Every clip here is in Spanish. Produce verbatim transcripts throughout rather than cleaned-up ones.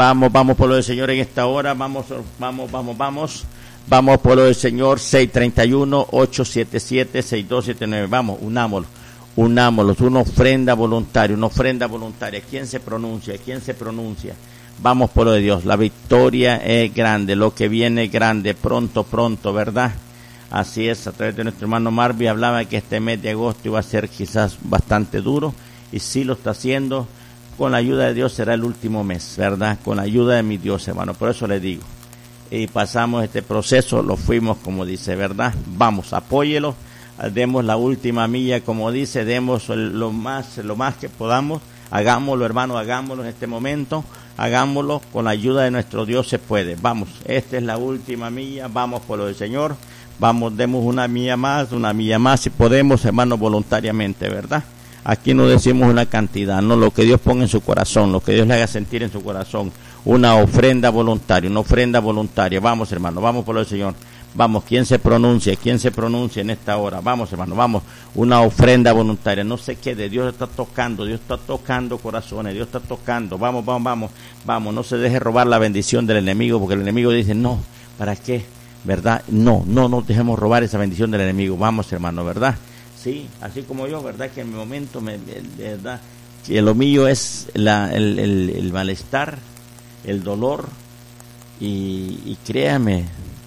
Vamos, vamos por lo del Señor en esta hora. Vamos, vamos, vamos, vamos. Vamos por lo del Señor. seis tres uno, ocho siete siete, seis dos siete nueve. Vamos, unámoslo. Unámoslos. Una ofrenda voluntaria. Una ofrenda voluntaria. ¿Quién se pronuncia? ¿Quién se pronuncia? Vamos por lo de Dios. La victoria es grande. Lo que viene es grande. Pronto, pronto, ¿verdad? Así es. A través de nuestro hermano Marvin hablaba que este mes de agosto iba a ser quizás bastante duro. Y sí lo está haciendo. Con la ayuda de Dios será el último mes, ¿verdad? Con la ayuda de mi Dios, hermano. Por eso le digo. Y pasamos este proceso, lo fuimos, como dice, ¿verdad? Vamos, apóyelo. Demos la última milla, como dice. Demos lo más, lo más que podamos. Hagámoslo, hermano, hagámoslo en este momento. Hagámoslo. Con la ayuda de nuestro Dios se puede. Vamos, esta es la última milla. Vamos por lo del Señor. Vamos, demos una milla más, una milla más, si podemos, hermano, voluntariamente, ¿verdad? Aquí no decimos una cantidad, no, lo que Dios ponga en su corazón, lo que Dios le haga sentir en su corazón, una ofrenda voluntaria, una ofrenda voluntaria. Vamos, hermano, vamos por el Señor. Vamos, ¿quién se pronuncia? ¿Quién se pronuncia en esta hora? Vamos, hermano, vamos, una ofrenda voluntaria. No se quede, Dios está tocando, Dios está tocando corazones, Dios está tocando. Vamos, vamos, vamos, vamos, no se deje robar la bendición del enemigo, porque el enemigo dice, no, ¿para qué? ¿Verdad? No, no nos dejemos robar esa bendición del enemigo. Vamos, hermano, ¿verdad? Sí, así como yo, ¿verdad? Que en mi momento, me, ¿verdad? Que lo mío es la, el, el, el malestar, el dolor, y, y créame,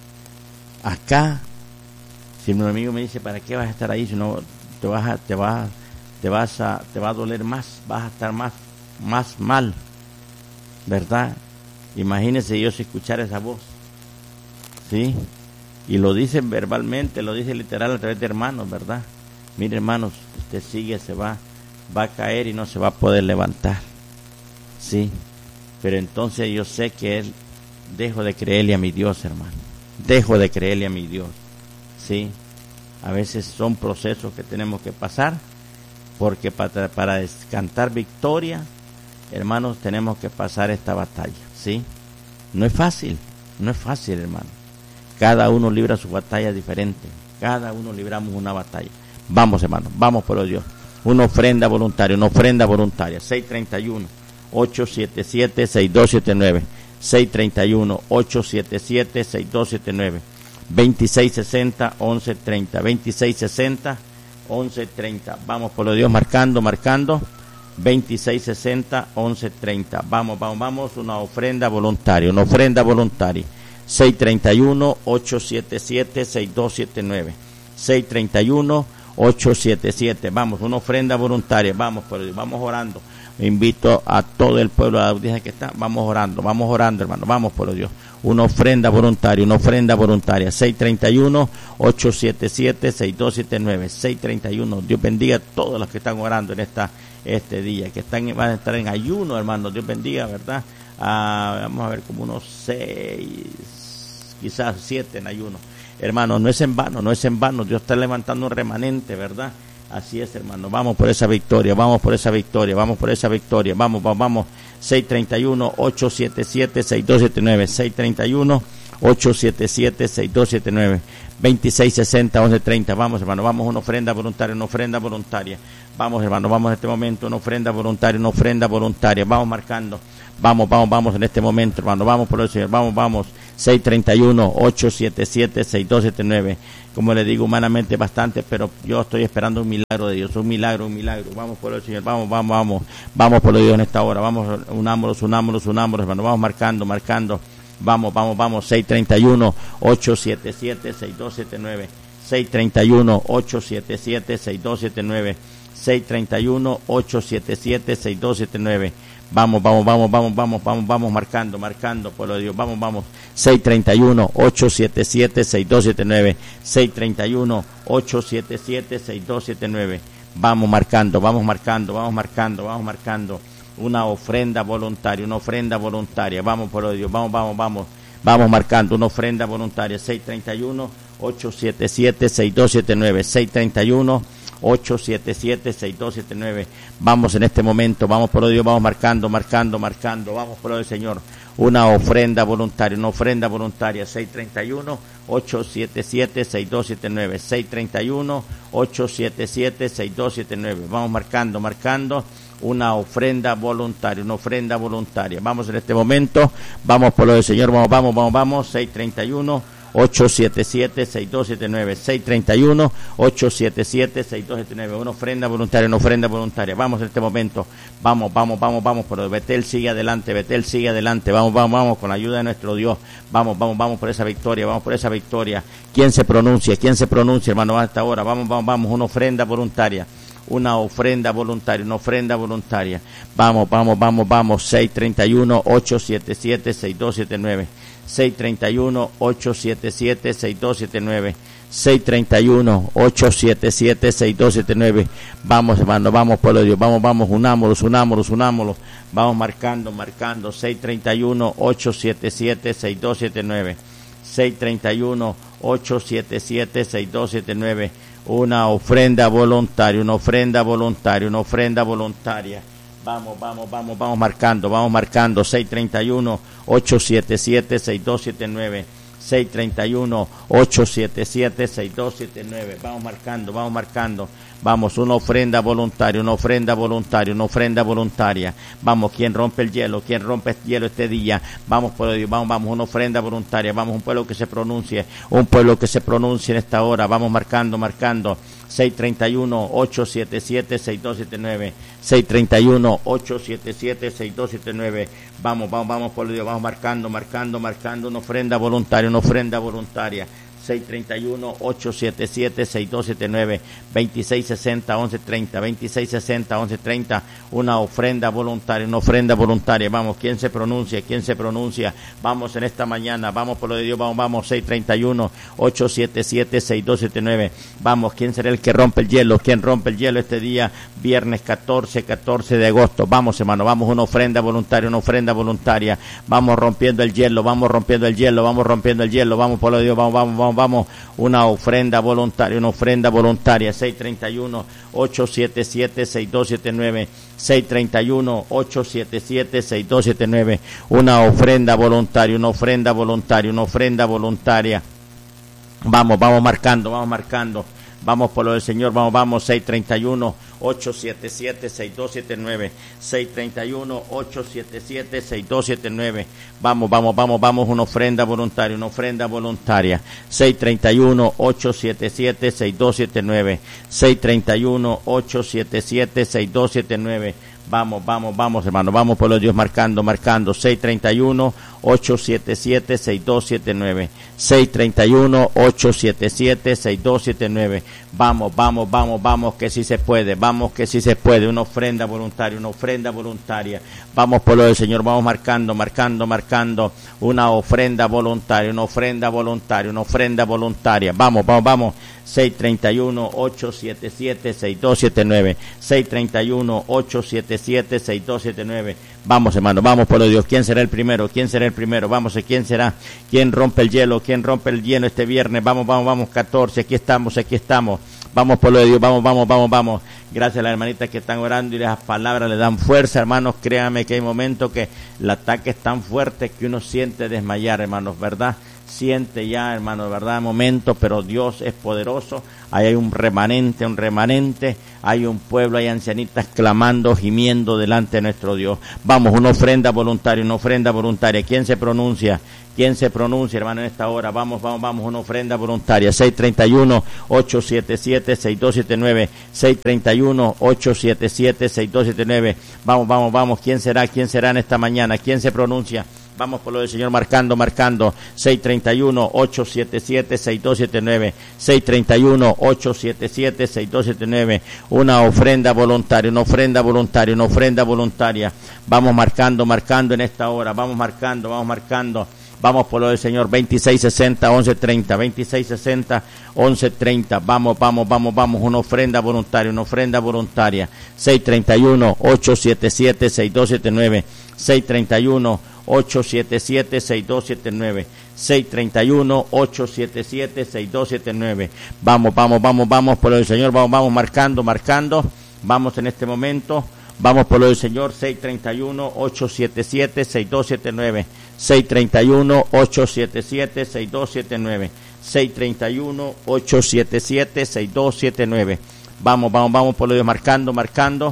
acá, si mi amigo me dice, ¿para qué vas a estar ahí? Si no, te vas a, te vas, te vas a, te va a doler más, vas a estar más, más mal, ¿verdad? Imagínese yo si escuchar esa voz, ¿sí? Y lo dicen verbalmente, lo dice literal a través de hermanos, ¿verdad? Mire, hermanos, usted sigue, se va, va a caer y no se va a poder levantar, ¿sí? Pero entonces yo sé que él, dejo de creerle a mi Dios, hermano, dejo de creerle a mi Dios, ¿sí? A veces son procesos que tenemos que pasar, porque para, para cantar victoria, hermanos, tenemos que pasar esta batalla, ¿sí? No es fácil, no es fácil, hermano. Cada uno libra su batalla diferente, cada uno libramos una batalla. Vamos, hermano, vamos por Dios. Una ofrenda voluntaria, una ofrenda voluntaria. seis tres uno, ocho siete siete, seis dos siete nueve. seis tres uno, ocho siete siete, seis dos siete nueve. veintiséis sesenta, once treinta. veintiséis sesenta, once treinta. Vamos por Dios, marcando, marcando. veintiséis sesenta, once treinta. Vamos, vamos, vamos. Una ofrenda voluntaria, una ofrenda voluntaria. seis tres uno, ocho siete siete, seis dos siete nueve. seis tres uno, ocho siete siete. Vamos, una ofrenda voluntaria. Vamos, por Dios, vamos orando. Invito a todo el pueblo, a la audiencia que está, vamos orando, vamos orando, hermano, vamos por Dios. Una ofrenda voluntaria, una ofrenda voluntaria. seis tres uno, ocho siete siete, seis dos siete nueve. seis tres uno. Dios bendiga a todos los que están orando en esta este día, que están van a estar en ayuno, hermano. Dios bendiga, ¿verdad? Ah, vamos a ver, como unos seis, quizás siete en ayuno. Hermano, no es en vano, no es en vano. Dios está levantando un remanente, ¿verdad? Así es, hermano. Vamos por esa victoria, vamos por esa victoria, vamos por esa victoria. Vamos, vamos, vamos. seis tres uno, ocho siete siete, seis dos siete nueve. seis tres uno, ocho siete siete, seis dos siete nueve. veintiséis sesenta, once treinta. Vamos, hermano, vamos, una ofrenda voluntaria, una ofrenda voluntaria. Vamos, hermano, vamos en este momento, una ofrenda voluntaria, una ofrenda voluntaria. Vamos marcando. Vamos, vamos, vamos en este momento, hermano. Vamos por el Señor. Vamos, vamos. seis tres uno, ocho siete siete, seis dos siete nueve. Como le digo, humanamente bastante, pero yo estoy esperando un milagro de Dios. Un milagro, un milagro. Vamos por el Señor. Vamos, vamos, vamos. Vamos por Dios en esta hora. Vamos, unámonos, unámonos, unámonos, hermano. Vamos marcando, marcando. Vamos, vamos, vamos. seis tres uno, ocho siete siete, seis dos siete nueve. seis tres uno, ocho siete siete, seis dos siete nueve. seis tres uno, ocho siete siete, seis dos siete nueve. Vamos, vamos, vamos, vamos, vamos, vamos, vamos, marcando, marcando, por lo de Dios, vamos, vamos. seis tres uno, ocho siete siete, seis dos siete nueve. seis tres uno, ocho siete siete, seis dos siete nueve. Vamos marcando, vamos marcando, vamos marcando, vamos marcando. Una ofrenda voluntaria, una ofrenda voluntaria. Vamos, por lo de Dios, vamos, vamos, vamos. Vamos marcando una ofrenda voluntaria. seis tres uno, ocho siete siete, seis dos siete nueve. seis tres uno, ocho siete siete, seis dos siete nueve. Vamos en este momento, vamos por Dios, vamos marcando, marcando, marcando, vamos por el Señor. Una ofrenda voluntaria, una ofrenda voluntaria. seis tres uno, ocho siete siete, seis dos siete nueve. seis tres uno, ocho siete siete, seis dos siete nueve. Vamos marcando, marcando. una ofrenda voluntaria, una ofrenda voluntaria. Vamos en este momento, vamos por lo del Señor, vamos, vamos, vamos, vamos, seis treinta y uno, ocho siete siete, seis dos siete nueve, seis treinta y uno, ocho siete siete, seis dos siete nueve, una ofrenda voluntaria, una ofrenda voluntaria. Vamos en este momento, vamos, vamos, vamos, vamos, pero Betel sigue adelante, Betel sigue adelante, vamos, vamos, vamos, con la ayuda de nuestro Dios, vamos, vamos, vamos por esa victoria, vamos por esa victoria. ¿Quién se pronuncia? ¿Quién se pronuncia, hermano, hasta ahora? Vamos, vamos, vamos, una ofrenda voluntaria. Una ofrenda voluntaria, una ofrenda voluntaria. Vamos, vamos, vamos, vamos. seis treinta y uno, ocho siete siete, seis dos siete nueve. seis treinta y uno, ocho siete siete, seis dos siete nueve. seis treinta y uno, ocho siete siete, seis dos siete nueve. Vamos, hermano, vamos, pueblo de Dios. Vamos, vamos, unámonos, unámonos, unámonos. Vamos marcando, marcando. seis treinta y uno, ocho siete siete, seis dos siete nueve. seis treinta y uno, ocho siete siete, seis dos siete nueve. Una ofrenda voluntaria, una ofrenda voluntaria, una ofrenda voluntaria. Vamos, vamos, vamos, vamos marcando, vamos marcando. seis treinta y uno, ocho siete siete, seis dos siete nueve. seis treinta y uno, ocho siete siete, seis dos siete nueve. Vamos marcando, vamos marcando. Vamos, una ofrenda voluntaria, una ofrenda voluntaria, una ofrenda voluntaria. Vamos, ¿quién rompe el hielo? ¿Quién rompe el hielo este día? Vamos, pueblo de Dios, vamos, vamos, una ofrenda voluntaria. Vamos, un pueblo que se pronuncie, un pueblo que se pronuncie en esta hora. Vamos marcando, marcando. seis treinta y uno, ocho siete siete, seis dos siete nueve. seis treinta y uno, ocho siete siete, seis dos siete nueve. Vamos, vamos, vamos, pueblo de Dios, vamos marcando, marcando, marcando. Una ofrenda voluntaria, una ofrenda voluntaria. seis treinta y uno, ocho siete siete, seis dos siete nueve, veintiséis sesenta, once treinta, veintiséis sesenta, once treinta, una ofrenda voluntaria, una ofrenda voluntaria. Vamos, ¿quién se pronuncia? ¿Quién se pronuncia? Vamos en esta mañana, vamos por lo de Dios, vamos, vamos, seis treinta y uno, ocho siete siete, seis dos siete nueve. Vamos, ¿quién será el que rompe el hielo? ¿Quién rompe el hielo este día? Viernes catorce, catorce de agosto. Vamos, hermano, vamos, una ofrenda voluntaria, una ofrenda voluntaria. Vamos rompiendo el hielo, vamos rompiendo el hielo, vamos rompiendo el hielo, vamos por lo de Dios, vamos, vamos, vamos. Vamos, una ofrenda voluntaria, una ofrenda voluntaria. seis treinta y uno, ocho siete siete, seis dos siete nueve. seis treinta y uno, ocho siete siete, seis dos siete nueve. Una ofrenda voluntaria, una ofrenda voluntaria, una ofrenda voluntaria. Vamos, vamos marcando, vamos marcando. Vamos por lo del Señor, vamos, vamos, seis treinta y uno, ocho siete siete, seis dos siete nueve, seis treinta y uno, ocho siete siete, seis dos siete nueve. Vamos, vamos, vamos, vamos, una ofrenda voluntaria, una ofrenda voluntaria. seis treinta y uno, ocho siete siete, seis dos siete nueve, seis treinta y uno, ocho siete siete, seis dos siete nueve. Vamos, vamos, vamos, hermano, vamos por los Dios marcando, marcando. seis treinta y uno, ocho siete siete, seis dos siete nueve. seis treinta y uno, ocho siete siete, seis dos siete nueve. Vamos, vamos, vamos, vamos, que sí se puede, vamos, que sí se puede. Una ofrenda voluntaria, una ofrenda voluntaria. Vamos por lo del Señor, vamos marcando, marcando, marcando. Una ofrenda voluntaria, una ofrenda voluntaria, una ofrenda voluntaria. Vamos, vamos, vamos. seis treinta y uno, ocho siete siete, seis dos siete nueve. seis treinta y uno, ocho siete siete, seis dos siete nueve. Vamos, hermano, vamos por lo de Dios. ¿Quién será el primero? ¿Quién será el primero? Vamos, ¿quién será? ¿Quién rompe el hielo? ¿Quién rompe el hielo este viernes? Vamos, vamos, vamos, catorce. Aquí estamos, aquí estamos. Vamos por lo de Dios. Vamos, vamos, vamos, vamos. Gracias a las hermanitas que están orando y las palabras le dan fuerza, hermanos. Créanme que hay momentos que el ataque es tan fuerte que uno siente desmayar, hermanos, ¿verdad? Siente ya, hermano, verdad, momentos, pero Dios es poderoso. Ahí hay un remanente, un remanente, hay un pueblo, hay ancianitas clamando, gimiendo delante de nuestro Dios. Vamos, una ofrenda voluntaria, una ofrenda voluntaria. ¿Quién se pronuncia? ¿Quién se pronuncia, hermano, en esta hora? Vamos, vamos, vamos, una ofrenda voluntaria. seis treinta y uno, ocho siete siete, seis dos siete nueve. seis treinta y uno, ocho siete siete, seis dos siete nueve. Vamos, vamos, vamos. ¿Quién será? ¿Quién será en esta mañana? ¿Quién se pronuncia? Vamos por lo del Señor marcando, marcando. seis treinta y uno, ocho siete siete, seis dos siete nueve. seis treinta y uno, ocho siete siete, seis dos siete nueve. Una ofrenda voluntaria, una ofrenda voluntaria, una ofrenda voluntaria. Vamos marcando, marcando en esta hora. Vamos marcando, vamos marcando. Vamos por lo del Señor. veintiséis sesenta, once treinta. veintiséis sesenta, once treinta. Vamos, vamos, vamos, vamos. Una ofrenda voluntaria, una ofrenda voluntaria. seis treinta y uno, ocho siete siete, seis dos siete nueve. seis treinta y uno, ocho siete siete, seis dos siete nueve. seis treinta y uno, ocho siete siete, seis dos siete nueve. Vamos, vamos, vamos, vamos por lo del Señor. Vamos, vamos marcando, marcando. Vamos en este momento. Vamos por lo del Señor. seis treinta y uno, ocho siete siete, seis dos siete nueve. seis treinta y uno, ocho siete siete, seis dos siete nueve. seis treinta y uno, ocho siete siete, seis dos siete nueve. Vamos, vamos, vamos por lo de marcando, marcando.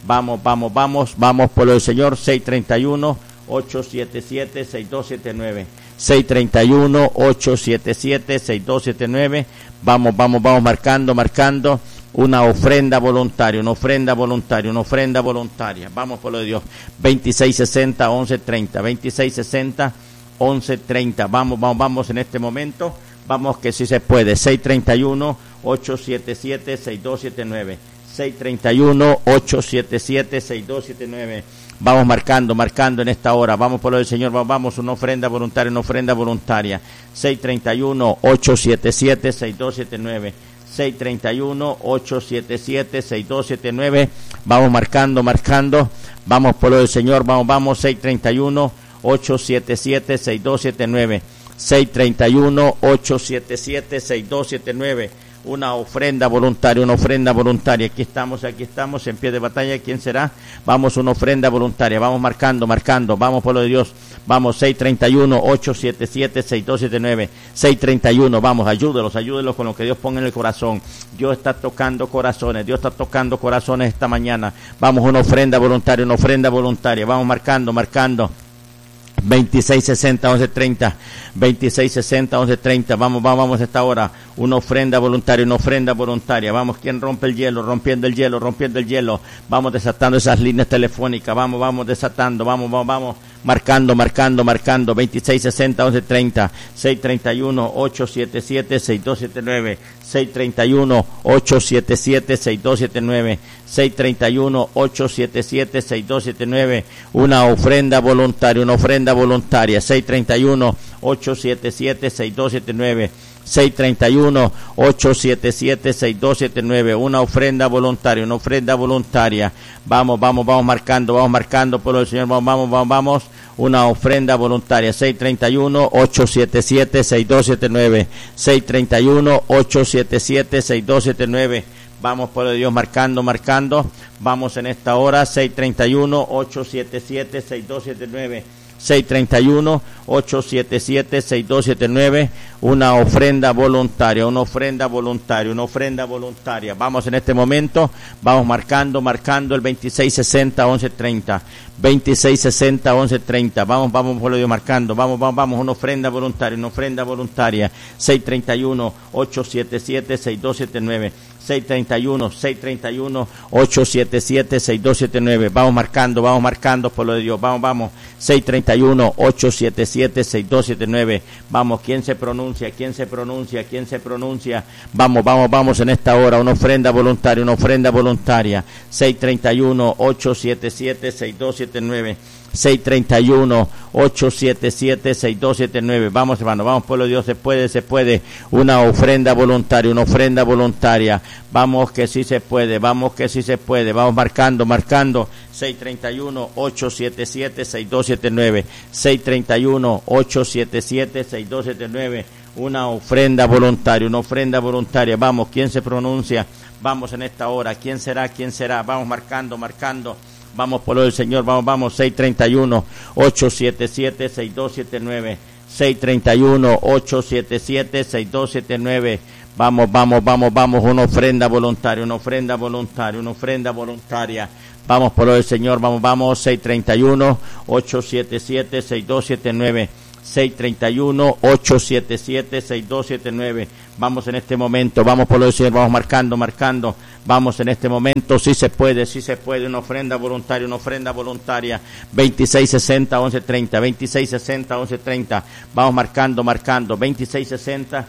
Vamos, vamos, vamos, vamos, pueblo del Señor, seis treinta y uno, ocho siete siete, seis dos siete nueve. seis treinta y uno, ocho siete siete, seis dos siete nueve. Vamos, vamos, vamos, marcando, marcando. Una ofrenda voluntaria, una ofrenda voluntaria, una ofrenda voluntaria. Vamos, pueblo de Dios. veintiséis sesenta, once treinta. veintiséis sesenta, once treinta. Vamos, vamos, vamos en este momento. Vamos que sí se puede. seis treinta y uno, ocho siete siete, seis dos siete nueve. seis treinta y uno, ocho siete siete, seis dos siete nueve. Vamos marcando, marcando en esta hora. Vamos por lo del Señor, vamos, una ofrenda voluntaria, una ofrenda voluntaria. seis treinta y uno, ocho siete siete, seis dos siete nueve. seis treinta y uno, ocho siete siete, seis dos siete nueve. Vamos marcando, marcando. Vamos por lo del Señor, vamos, vamos. seis treinta y uno, ocho siete siete, seis dos siete nueve. seis treinta y uno, ocho siete siete, seis dos siete nueve. Una ofrenda voluntaria, una ofrenda voluntaria. Aquí estamos, aquí estamos, en pie de batalla. ¿Quién será? Vamos, una ofrenda voluntaria. Vamos marcando, marcando. Vamos, pueblo de Dios. Vamos, seis treinta y uno, ocho siete siete, seis dos siete nueve. seis treinta y uno, vamos, ayúdelos, ayúdelos con lo que Dios ponga en el corazón. Dios está tocando corazones, Dios está tocando corazones esta mañana. Vamos, una ofrenda voluntaria, una ofrenda voluntaria. Vamos marcando, marcando. veintiséis sesenta, once treinta. veintiséis sesenta, once treinta. Vamos, vamos, vamos a esta hora. Una ofrenda voluntaria, una ofrenda voluntaria. Vamos, ¿quién rompe el hielo? Rompiendo el hielo, rompiendo el hielo. Vamos desatando esas líneas telefónicas. Vamos, vamos desatando. Vamos, vamos, vamos. Marcando, marcando, marcando. veintiséis sesenta, once treinta. seis treinta y uno, ocho siete siete, seis dos siete nueve. seis treinta y uno, ocho siete siete, seis dos siete nueve. seis treinta y uno, ocho siete siete, seis dos siete nueve. Una ofrenda voluntaria, una ofrenda voluntaria. seis treinta y uno, ocho siete siete, seis dos siete nueve. seis treinta y uno, ocho siete siete, seis dos siete nueve. Una ofrenda voluntaria, una ofrenda voluntaria. Vamos, vamos, vamos marcando, vamos marcando, pueblo del Señor. Vamos, vamos, vamos, vamos. Una ofrenda voluntaria. seis treinta y uno, ocho siete siete, seis dos siete nueve. seis treinta y uno, ocho siete siete, seis dos siete nueve. Vamos, pueblo de Dios, marcando, marcando. Vamos en esta hora. seis treinta y uno, ocho siete siete, seis dos siete nueve. seis treinta y uno, ocho siete siete, seis dos siete nueve. Una ofrenda voluntaria, una ofrenda voluntaria, una ofrenda voluntaria. Vamos en este momento, vamos marcando, marcando el veintiséis sesenta, once treinta. veintiséis sesenta, once treinta. Vamos, vamos, pueblo de Dios, marcando. Vamos, vamos, vamos, una ofrenda voluntaria, una ofrenda voluntaria. seis treinta y uno, ocho siete siete, seis dos siete nueve. seis treinta y uno, seis treinta y uno, ocho siete siete, seis dos siete nueve. Vamos marcando, vamos marcando, pueblo de Dios. Vamos, vamos. seis treinta y uno, ocho siete siete, seis dos siete nueve. Vamos, ¿quién se pronuncia? ¿Quién se pronuncia? ¿Quién se pronuncia? Vamos, vamos, vamos en esta hora. Una ofrenda voluntaria, una ofrenda voluntaria. seis treinta y uno, ocho siete siete, seis dos siete nueve. seis treinta y uno, ocho siete siete, seis dos siete nueve. Vamos, hermano, vamos, pueblo de Dios, se puede, se puede. Una ofrenda voluntaria, una ofrenda voluntaria. Vamos que sí se puede, vamos que sí se puede. Vamos marcando, marcando. seis treinta y uno, ocho siete siete, seis dos siete nueve. seis treinta y uno, ocho siete siete, seis dos siete nueve. Una ofrenda voluntaria, una ofrenda voluntaria. Vamos, ¿quién se pronuncia? Vamos en esta hora. ¿Quién será? ¿Quién será? Vamos marcando, marcando. Vamos por lo del Señor, vamos, vamos, seis treinta y uno, ocho siete siete, seis dos siete nueve. seis treinta y uno, ocho siete siete, seis dos siete nueve. Vamos, vamos, vamos, vamos, una ofrenda voluntaria, una ofrenda voluntaria, una ofrenda voluntaria. Vamos por lo del Señor, vamos, vamos, seis treinta y uno, ocho siete siete, seis dos siete nueve. seis treinta y uno, ocho siete siete, seis dos siete nueve. Vamos en este momento, vamos por lo del Señor, vamos marcando, marcando. Vamos en este momento, sí se puede, sí se puede, una ofrenda voluntaria, una ofrenda voluntaria. veintiséis sesenta, once treinta, veintiséis sesenta, once treinta. Vamos marcando, marcando, veintiséis sesenta,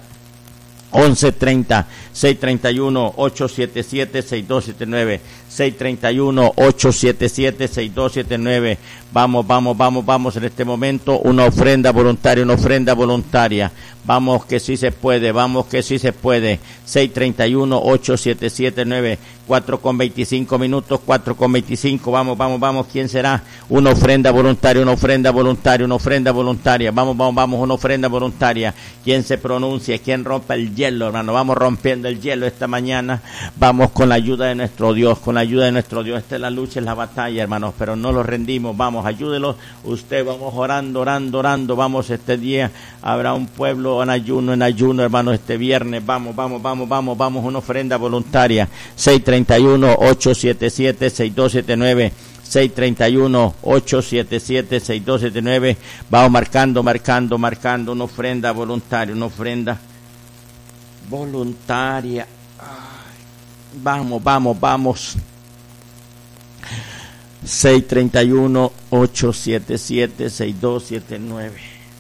once treinta, seis treinta y uno, ocho siete siete, seis dos siete nueve. seis treinta y uno, ocho siete siete, seis dos siete nueve. Vamos, vamos, vamos, vamos en este momento, una ofrenda voluntaria, una ofrenda voluntaria. Vamos que sí se puede, vamos que sí se puede. seis treinta y uno, ocho siete siete nueve. cuatro con veinticinco minutos, cuatro con veinticinco. Vamos, vamos, vamos. ¿Quién será? Una ofrenda voluntaria, una ofrenda voluntaria, una ofrenda voluntaria. Vamos, vamos, vamos, una ofrenda voluntaria. ¿Quién se pronuncia? ¿Quién rompa el hielo, hermano? Vamos rompiendo el hielo esta mañana. Vamos con la ayuda de nuestro Dios, con la ayuda de nuestro Dios. Esta es la lucha, es la batalla, hermanos, pero no los rendimos. Vamos, ayúdelos usted, vamos orando, orando, orando. Vamos, este día habrá un pueblo en ayuno, en ayuno, hermanos, este viernes. Vamos, vamos, vamos, vamos, vamos, una ofrenda voluntaria. seis tres uno, ocho siete siete, seis dos siete nueve. seis tres uno, ocho siete siete, seis dos siete nueve. Vamos marcando, marcando, marcando una ofrenda voluntaria, una ofrenda voluntaria. Vamos, vamos, vamos. seis tres uno, ocho siete siete, seis dos siete nueve.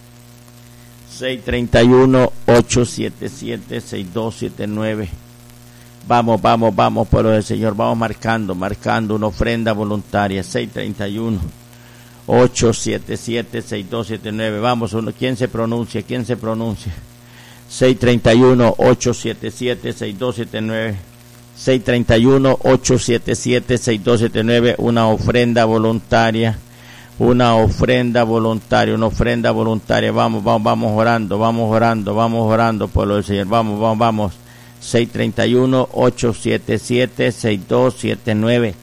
seis tres uno, ocho siete siete, seis dos siete nueve. Vamos, vamos, vamos, pueblo del Señor. Vamos marcando, marcando una ofrenda voluntaria. seis tres uno, ocho siete siete, seis dos siete nueve. Vamos, uno. ¿Quién se pronuncia? ¿Quién se pronuncia? seis tres uno, ocho siete siete, seis dos siete nueve. seis tres uno, ocho siete siete, seis dos siete nueve. Una ofrenda voluntaria. Una ofrenda voluntaria, una ofrenda voluntaria. Vamos, vamos, vamos orando, vamos orando, vamos orando, pueblo del Señor. Vamos, vamos, vamos. seis tres uno, ocho siete siete, seis dos siete nueve.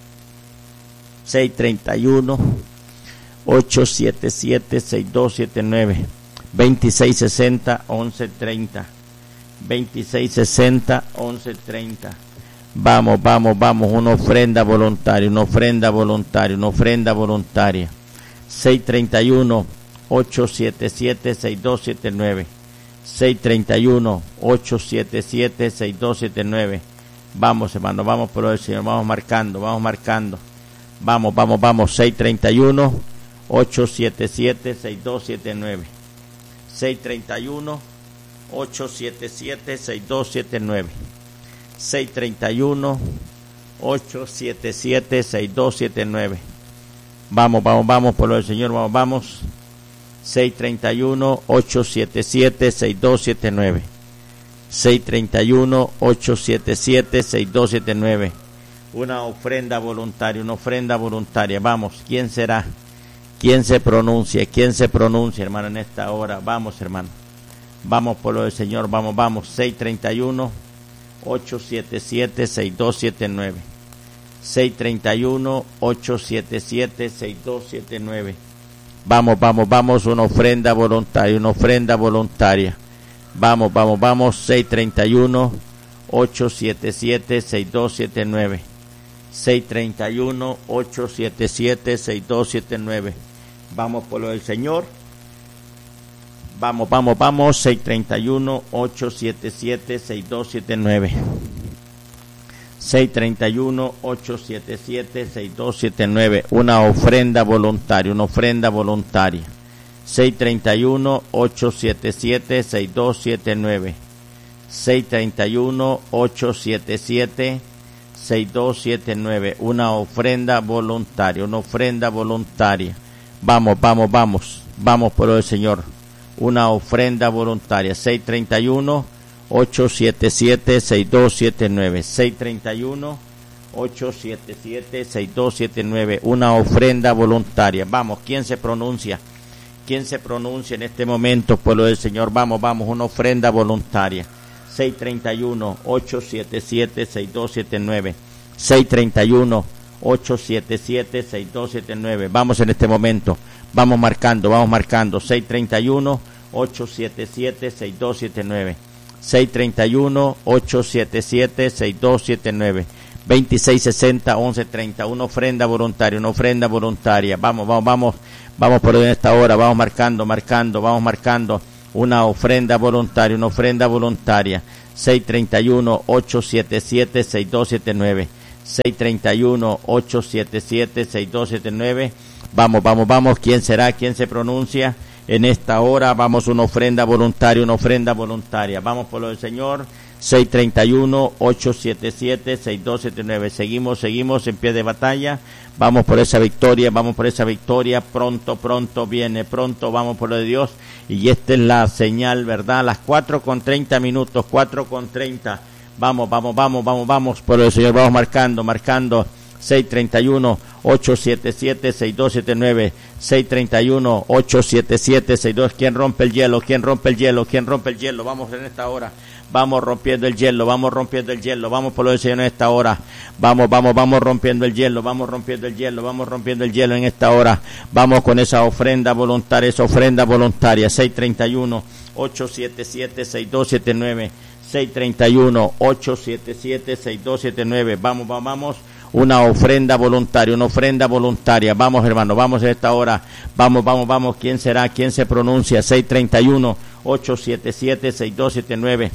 seis tres uno, ocho siete siete, seis dos siete nueve. veintiséis sesenta, once treinta. veintiséis sesenta, once treinta. Vamos, vamos, vamos, una ofrenda voluntaria, una ofrenda voluntaria, una ofrenda voluntaria. seis tres uno, ocho siete siete, seis dos siete nueve. seis tres uno, ocho siete siete, seis dos siete nueve. Vamos, hermano, vamos por el Señor, vamos marcando, vamos marcando. Vamos, vamos, vamos, seis tres uno, ocho siete siete, seis dos siete nueve. seis tres uno, ocho siete siete, seis dos siete nueve. seis tres uno, ocho siete siete, seis dos siete nueve. Vamos, vamos, vamos por el Señor, vamos, vamos. seis tres uno, ocho siete siete, seis dos siete nueve. seis tres uno, ocho siete siete, seis dos siete nueve. Una ofrenda voluntaria, una ofrenda voluntaria. Vamos, ¿quién será? ¿Quién se pronuncia? ¿Quién se pronuncia, hermano, en esta hora? Vamos, hermano. Vamos por lo del Señor, vamos, vamos. seis tres uno, ocho siete siete, seis dos siete nueve. seis tres uno, ocho siete siete, seis dos siete nueve. Vamos, vamos, vamos, una ofrenda voluntaria, una ofrenda voluntaria. Vamos, vamos, vamos, seis tres uno, ocho siete siete, seis dos siete nueve. seis tres uno, ocho siete siete, seis dos siete nueve. Vamos por lo del Señor. Vamos, vamos, vamos, seis tres uno, ocho siete siete, seis dos siete nueve. seis tres uno, ocho siete siete, seis dos siete nueve. Una ofrenda voluntaria, una ofrenda voluntaria. seis tres uno, ocho siete siete, seis dos siete nueve. seis tres uno, ocho siete siete, seis dos siete nueve. Una ofrenda voluntaria, una ofrenda voluntaria. Vamos, vamos, vamos, vamos por el Señor. Una ofrenda voluntaria. seis tres uno, ocho siete siete, seis dos siete nueve. seis tres uno, ocho siete siete, seis dos siete nueve. Una ofrenda voluntaria. Vamos, ¿quién se pronuncia? ¿Quién se pronuncia en este momento, pueblo del Señor? Vamos, vamos, una ofrenda voluntaria. seis tres uno, ocho siete siete, seis dos siete nueve. seis tres uno, ocho siete siete, seis dos siete nueve. Vamos en este momento. Vamos marcando, vamos marcando. seis tres uno, ocho siete siete, seis dos siete nueve. seis tres uno, ocho siete siete, seis dos siete nueve. veintiséis sesenta, once treinta. Una ofrenda voluntaria, una ofrenda voluntaria. Vamos, vamos, vamos. Vamos por esta hora. Vamos marcando, marcando, vamos marcando. Una ofrenda voluntaria, una ofrenda voluntaria. seis tres uno, ocho siete siete, seis dos siete nueve. seis tres uno, ocho siete siete, seis dos siete nueve. Vamos, vamos, vamos. ¿Quién será? ¿Quién se pronuncia en esta hora? Vamos, una ofrenda voluntaria, una ofrenda voluntaria. Vamos por lo del Señor. seis tres uno, ocho siete siete, seis dos siete nueve. Seguimos, seguimos en pie de batalla. Vamos por esa victoria, vamos por esa victoria. Pronto, pronto viene, pronto vamos por lo de Dios. Y esta es la señal, ¿verdad? Las cuatro con treinta minutos, cuatro con treinta. Vamos, vamos, vamos, vamos, vamos por lo del Señor. Vamos marcando, marcando. seis tres uno, ocho siete siete, seis dos siete nueve. seis tres uno, ocho siete siete, seis dos. ¿Quién rompe el hielo? ¿Quién rompe el hielo? ¿Quién rompe el hielo? Vamos en esta hora. vamos rompiendo el hielo, vamos rompiendo el hielo, vamos por lo del Señor en esta hora, vamos, vamos, vamos rompiendo el hielo, vamos rompiendo el hielo, vamos rompiendo el hielo en esta hora, vamos con esa ofrenda voluntaria, esa ofrenda voluntaria, seis treinta y uno, ocho siete siete, seis dos siete nueve, seis treinta y uno, ocho siete siete, seis dos siete nueve, vamos, vamos, vamos, una ofrenda voluntaria, una ofrenda voluntaria, vamos hermano, vamos en esta hora, vamos, vamos, vamos, ¿quién será? ¿Quién se pronuncia? seis treinta y uno, ocho siete siete, seis dos siete nueve,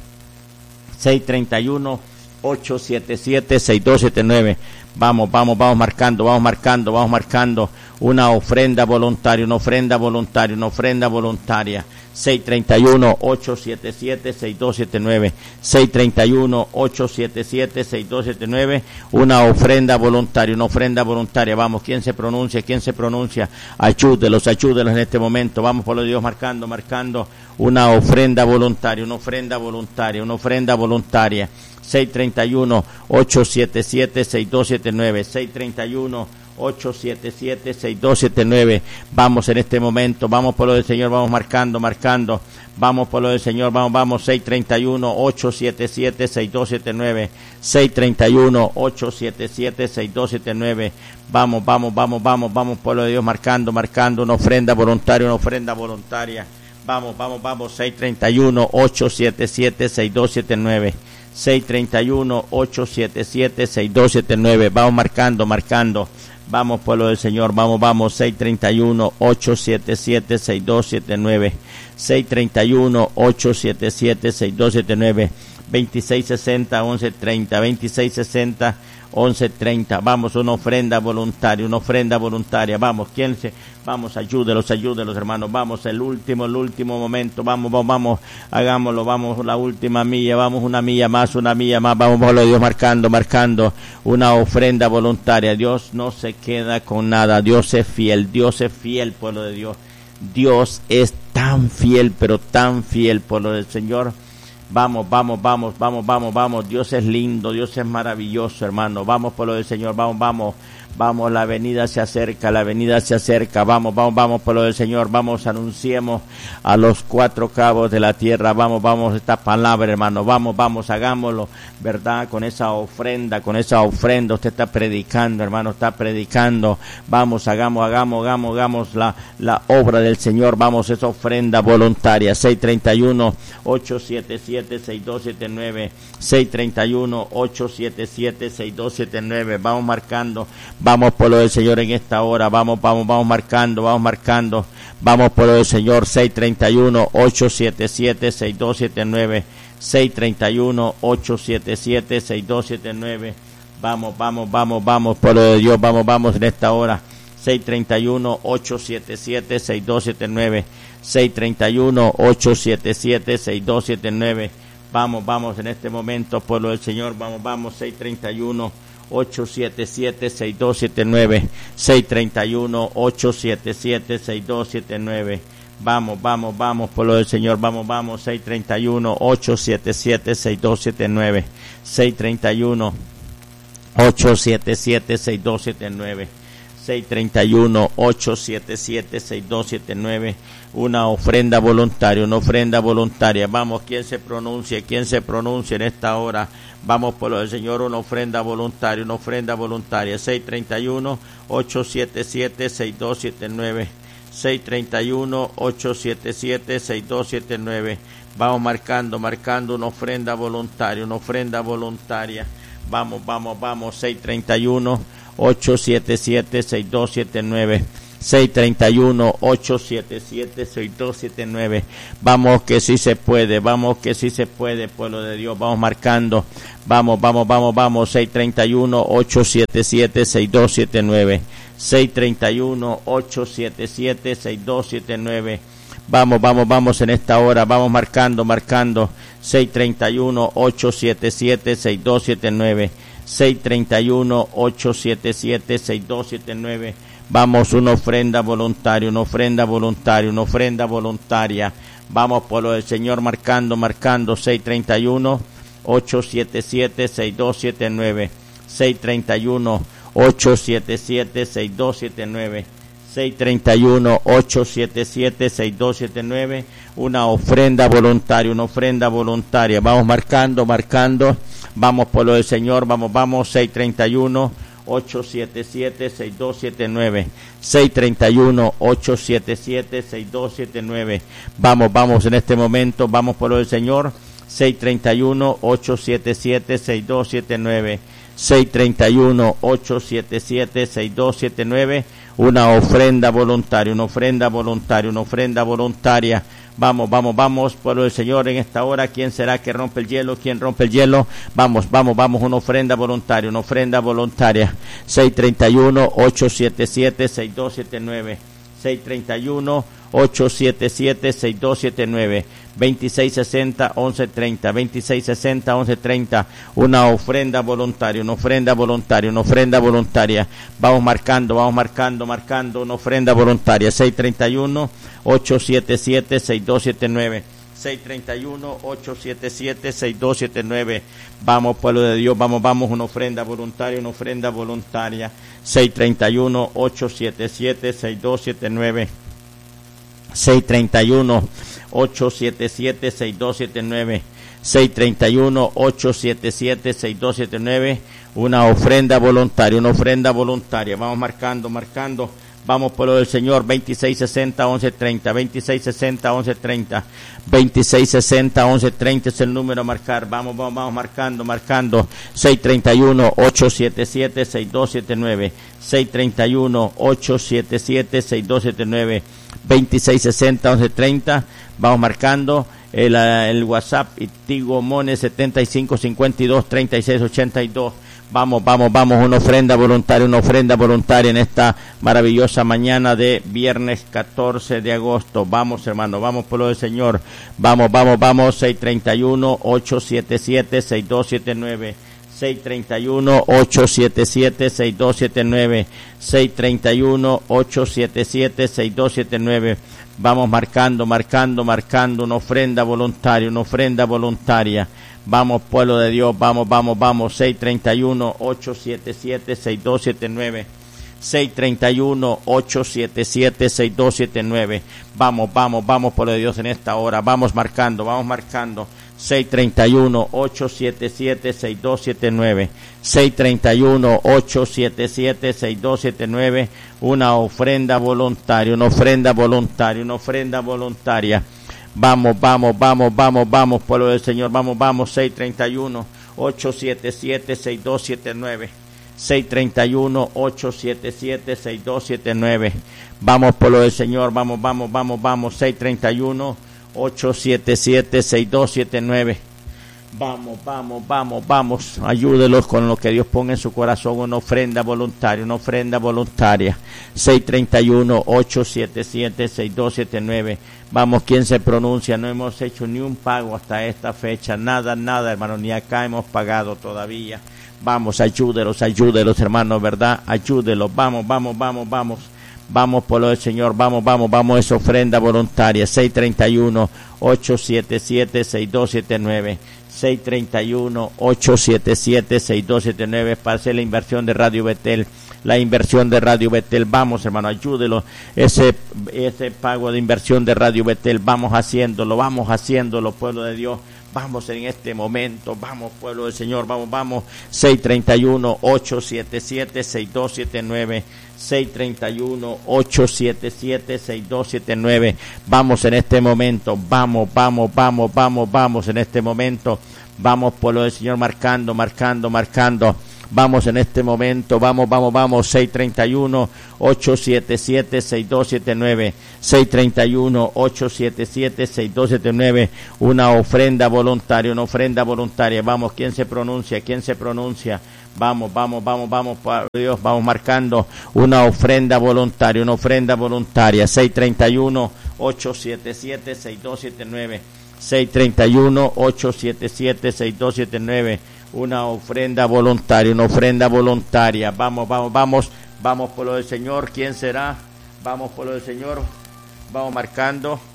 seis treinta y uno, ocho siete siete, seis dos siete nueve, vamos, vamos, vamos marcando, vamos marcando, vamos marcando, una ofrenda voluntaria, una ofrenda voluntaria, una ofrenda voluntaria, seis treinta y uno, ocho siete siete, seis dos siete nueve, seis treinta y uno, ocho siete siete, seis dos siete nueve, una ofrenda voluntaria, una ofrenda voluntaria, vamos, ¿quién se pronuncia? ¿Quién se pronuncia? Ayúdelos, ayúdelos en este momento, vamos por los Dios marcando, marcando, una ofrenda voluntaria, una ofrenda voluntaria, una ofrenda voluntaria, seis treinta y uno, ocho siete siete, seis dos siete nueve, seis treinta y uno, ocho siete siete, seis dos siete nueve, vamos en este momento, vamos por lo del Señor, vamos marcando, marcando, vamos por lo del Señor, vamos, vamos, seis treinta y uno, ocho siete siete, seis dos siete nueve, seis treinta y uno, ocho siete siete, seis dos siete nueve, vamos, vamos, vamos, vamos, vamos por lo de Dios, marcando, marcando, una ofrenda voluntaria, una ofrenda voluntaria, vamos, vamos, vamos, seis treinta y uno, ocho siete siete, seis dos siete nueve, seis treinta y uno, ocho siete siete, seis dos siete nueve, vamos marcando, marcando, vamos pueblo del Señor, vamos, vamos, seis treinta y uno, ocho siete siete, seis dos siete nueve, seis treinta y uno, ocho siete siete, seis dos siete nueve, veintiséis sesenta, once treinta, veintiséis sesenta, once treinta, vamos, una ofrenda voluntaria, una ofrenda voluntaria, vamos, ¿quién se? Vamos, ayúdelos, ayúdelos hermanos, vamos, el último, el último momento, vamos, vamos, vamos, hagámoslo, vamos, la última milla, vamos, una milla más, una milla más, vamos, por lo de Dios, marcando, marcando, una ofrenda voluntaria, Dios no se queda con nada, Dios es fiel, Dios es fiel, pueblo de Dios, Dios es tan fiel, pero tan fiel, pueblo del Señor. Vamos, vamos, vamos, vamos, vamos, vamos, Dios es lindo, Dios es maravilloso, hermano, vamos por lo del Señor, vamos, vamos, vamos, la venida se acerca, la venida se acerca, vamos, vamos, vamos por lo del Señor, vamos, anunciemos a los cuatro cabos de la tierra, vamos, vamos, esta palabra, hermano, vamos, vamos, hagámoslo, ¿verdad? Con esa ofrenda, con esa ofrenda, usted está predicando, hermano, está predicando, vamos, hagamos, hagamos, hagamos, hagamos la, la obra del Señor, vamos, esa ofrenda voluntaria, seis treinta y uno, ocho siete siete, seis dos siete nueve, seis treinta y uno, ocho siete siete, seis dos siete nueve, vamos marcando, vamos por lo del Señor en esta hora, vamos, vamos, vamos marcando, vamos marcando, vamos por lo del Señor, seis treinta y uno, ocho siete siete, seis dos siete nueve, seis treinta y uno, ocho siete siete, seis dos siete nueve, vamos, vamos, vamos, vamos por lo de Dios, vamos, vamos en esta hora, seis treinta y uno, ocho siete siete, seis dos siete nueve, seis treinta y uno, ocho siete siete, seis dos siete nueve, vamos, vamos en este momento, pueblo del Señor, vamos, vamos, seis treinta y uno, ocho siete siete, seis dos siete nueve, seis treinta y uno, ocho siete siete, seis dos siete nueve, vamos, vamos, vamos, pueblo del Señor, vamos, vamos, seis treinta y uno, ocho siete siete, seis dos siete nueve, seis treinta y uno, ocho siete siete, seis dos siete nueve, seis treinta y uno, ocho siete siete, seis dos siete nueve, una ofrenda voluntaria, una ofrenda voluntaria, vamos, ¿quién se pronuncia? ¿Quién se pronuncia en esta hora? Vamos por lo del Señor, una ofrenda voluntaria, una ofrenda voluntaria, seis treinta y uno, ocho siete siete, seis dos siete nueve, seis treinta y uno, ocho siete siete, seis dos siete nueve, vamos marcando, marcando una ofrenda voluntaria, una ofrenda voluntaria, vamos, vamos, vamos, seis treinta y uno, ocho siete siete, seis dos siete nueve, seis treinta y uno, ocho siete siete, seis dos siete nueve, vamos que sí se puede, vamos que sí se puede, pueblo de Dios, vamos marcando, vamos, vamos, vamos, vamos, seis treinta y uno, ocho siete siete, seis dos siete nueve, seis treinta y uno, ocho siete siete, seis dos siete nueve, vamos, vamos, vamos en esta hora, vamos marcando, marcando, seis treinta y uno, ocho siete siete, seis dos siete nueve, seis treinta y uno, ocho siete siete, seis dos siete nueve, vamos, una ofrenda voluntaria, una ofrenda voluntaria, una ofrenda voluntaria, vamos por lo del Señor marcando, marcando, seis treinta y uno, ocho siete siete, seis dos siete nueve, seis treinta y uno, ocho siete siete, seis dos siete nueve, seis tres uno, ocho siete siete, seis dos siete nueve, una ofrenda voluntaria, una ofrenda voluntaria. Vamos marcando, marcando, vamos por lo del Señor, vamos, vamos, seis tres uno, ocho siete siete, seis dos siete nueve, seis tres uno, ocho siete siete, seis dos siete nueve. Vamos, vamos en este momento, vamos por lo del Señor, seis tres uno, ocho siete siete, seis dos siete nueve, seis tres uno, ocho siete siete, seis dos siete nueve, una ofrenda voluntaria, una ofrenda voluntaria, una ofrenda voluntaria. Vamos, vamos, vamos, pueblo del Señor, en esta hora, ¿quién será que rompe el hielo? ¿Quién rompe el hielo? Vamos, vamos, vamos, una ofrenda voluntaria, una ofrenda voluntaria. seis tres uno, ocho siete siete, seis dos siete nueve, seis tres uno, ocho siete siete, seis dos siete nueve, veintiséis sesenta, once treinta, veintiséis sesenta, once treinta, una ofrenda voluntaria, una ofrenda voluntaria, una ofrenda voluntaria. Vamos marcando, vamos marcando, marcando, una ofrenda voluntaria. seis tres uno, ocho siete siete, seis dos siete nueve, seis tres uno, ocho siete siete, seis dos siete nueve. Vamos, pueblo de Dios, vamos, vamos, una ofrenda voluntaria, una ofrenda voluntaria. seis tres uno, ocho siete siete, seis dos siete nueve, seis tres uno, ocho siete siete, seis dos siete nueve, seis tres uno, ocho siete siete, seis dos siete nueve, una ofrenda voluntaria, una ofrenda voluntaria. Vamos marcando, marcando, vamos por lo del Señor. Veintiséis sesenta, once treinta, veintiséis sesenta, once treinta, veintiséis sesenta, once treinta es el número a marcar. Vamos, vamos, vamos marcando, marcando. seis tres uno, ocho siete siete, seis dos siete nueve, seis tres uno, ocho siete siete, seis dos siete nueve, veintiséis sesenta, once treinta. Vamos marcando el, el WhatsApp y Tigo Mone setenta y cinco cincuenta y dos treinta y seis ochenta y dos. Vamos, vamos, vamos, una ofrenda voluntaria, una ofrenda voluntaria en esta maravillosa mañana de viernes catorce de agosto. Vamos, hermano, vamos por lo del Señor. Vamos, vamos, vamos, seis tres uno, ocho siete siete, seis dos siete nueve, seis tres uno, ocho siete siete, seis dos siete nueve, seis tres uno, ocho siete siete, seis dos siete nueve. Vamos marcando, marcando, marcando, una ofrenda voluntaria, una ofrenda voluntaria. Vamos, pueblo de Dios, vamos, vamos, vamos, seis tres uno, ocho siete siete, seis dos siete nueve, seis tres uno, ocho siete siete, seis dos siete nueve. Vamos, vamos, vamos, pueblo de Dios, en esta hora, vamos marcando, vamos marcando, seis tres uno, ocho siete siete, seis dos siete nueve, seis tres uno, ocho siete siete, seis dos siete nueve, una ofrenda voluntaria, una ofrenda voluntaria, una ofrenda voluntaria. Vamos, vamos, vamos, vamos, vamos, pueblo del Señor, vamos, vamos, seis tres uno, ocho siete siete, seis dos siete nueve, seis tres uno, ocho siete siete, seis dos siete nueve. Vamos, pueblo del Señor, vamos, vamos, vamos, vamos, seis tres uno, ocho siete siete, seis dos siete nueve. Vamos, vamos, vamos, vamos, ayúdelos con lo que Dios ponga en su corazón, una ofrenda voluntaria, una ofrenda voluntaria. seis tres uno, ocho siete siete, seis dos siete nueve. Vamos, ¿quién se pronuncia? No hemos hecho ni un pago hasta esta fecha, nada, nada, hermano, ni acá hemos pagado todavía. Vamos, ayúdelos, ayúdelos, hermanos, ¿verdad? Ayúdelos, vamos, vamos, vamos, vamos. Vamos por lo del Señor, vamos, vamos, vamos, esa ofrenda voluntaria. seis tres uno, ocho siete siete, seis dos siete nueve, seis tres uno, ocho siete siete, seis dos siete nueve, para hacer la inversión de Radio Betel, la inversión de Radio Betel. Vamos, hermano, ayúdelo, ese, ese pago de inversión de Radio Betel, vamos haciéndolo, vamos haciéndolo, pueblo de Dios. Vamos en este momento, vamos, pueblo del Señor, vamos, vamos, seis tres uno, ocho siete siete, seis dos siete nueve, seis tres uno, ocho siete siete, seis dos siete nueve. Vamos en este momento, vamos, vamos, vamos, vamos, vamos en este momento, vamos, pueblo del Señor, marcando, marcando, marcando. Vamos en este momento, vamos, vamos, vamos, seis tres uno, ocho siete siete, seis dos siete nueve, seis tres uno, ocho siete siete, seis dos siete nueve, una ofrenda voluntaria, una ofrenda voluntaria. Vamos, ¿quién se pronuncia? ¿Quién se pronuncia? Vamos, vamos, vamos, vamos, por Dios, vamos marcando una ofrenda voluntaria, una ofrenda voluntaria. seis tres uno, ocho siete siete, seis dos siete nueve, seis tres uno, ocho siete siete, seis dos siete nueve. Una ofrenda voluntaria, una ofrenda voluntaria. Vamos, vamos, vamos, vamos por lo del Señor. ¿Quién será? Vamos por lo del Señor. Vamos marcando.